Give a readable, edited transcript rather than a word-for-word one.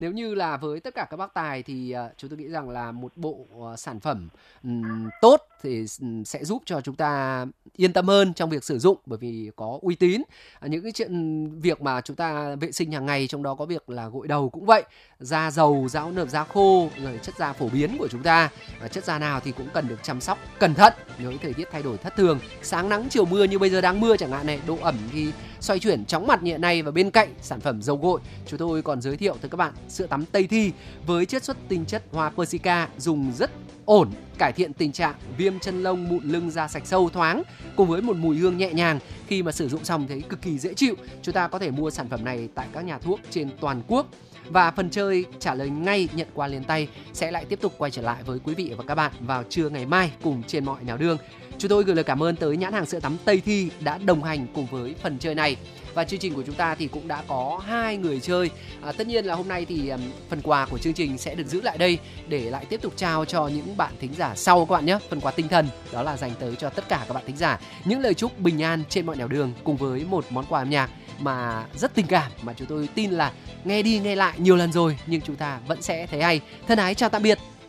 Nếu như là với tất cả các bác tài thì chúng tôi nghĩ rằng là một bộ sản phẩm tốt thì sẽ giúp cho chúng ta yên tâm hơn trong việc sử dụng, bởi vì có uy tín. Những cái chuyện việc mà chúng ta vệ sinh hàng ngày, trong đó có việc là gội đầu cũng vậy, da dầu, da hỗn hợp, da khô, rồi chất da phổ biến của chúng ta, chất da nào thì cũng cần được chăm sóc cẩn thận nếu thời tiết thay đổi thất thường, sáng nắng chiều mưa như bây giờ đang mưa chẳng hạn này, độ ẩm thì xoay chuyển chóng mặt như hiện nay. Và bên cạnh sản phẩm dầu gội, chúng tôi còn giới thiệu tới các bạn sữa tắm Tây Thi với chiết xuất tinh chất hoa Persica, dùng rất ổn, cải thiện tình trạng viêm chân lông, mụn lưng, da sạch sâu thoáng, cùng với một mùi hương nhẹ nhàng. Khi mà sử dụng xong thấy cực kỳ dễ chịu. Chúng ta có thể mua sản phẩm này tại các nhà thuốc trên toàn quốc. Và phần chơi trả lời ngay, nhận quà liền tay sẽ lại tiếp tục quay trở lại với quý vị và các bạn vào trưa ngày mai cùng trên mọi nẻo đường. Chúng tôi gửi lời cảm ơn tới nhãn hàng sữa tắm Tây Thi đã đồng hành cùng với phần chơi này. Và chương trình của chúng ta thì cũng đã có 2 người chơi. Tất nhiên là hôm nay thì phần quà của chương trình sẽ được giữ lại đây để lại tiếp tục trao cho những bạn thính giả sau các bạn nhé. Phần quà tinh thần đó là dành tới cho tất cả các bạn thính giả. Những lời chúc bình an trên mọi nẻo đường cùng với một món quà âm nhạc mà rất tình cảm, mà chúng tôi tin là nghe đi nghe lại nhiều lần rồi nhưng chúng ta vẫn sẽ thấy hay. Thân ái chào tạm biệt